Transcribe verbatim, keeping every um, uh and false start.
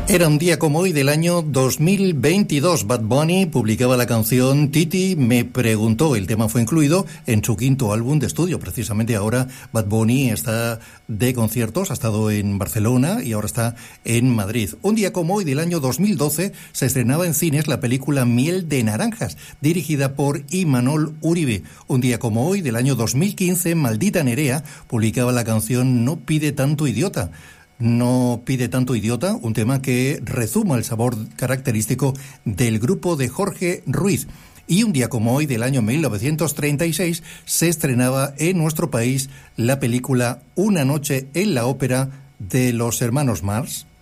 Era un día como hoy del año dos mil veintidós. Bad Bunny publicaba la canción Titi me preguntó. El tema fue incluido en su quinto álbum de estudio. Precisamente ahora Bad Bunny está de conciertos, ha estado en Barcelona y ahora está en Madrid. Un día como hoy del año dos mil doce se estrenaba en cines la película Miel de Naranjas, dirigida por Imanol Uribe. Un día como hoy del año dos mil quince, Maldita Nerea publicaba la canción No pide tanto idiota. No pide tanto idiota, un tema que rezuma el sabor característico del grupo de Jorge Ruiz. Y un día como hoy del año mil novecientos treinta y seis se estrenaba en nuestro país la película Una noche en la ópera de los hermanos Marx.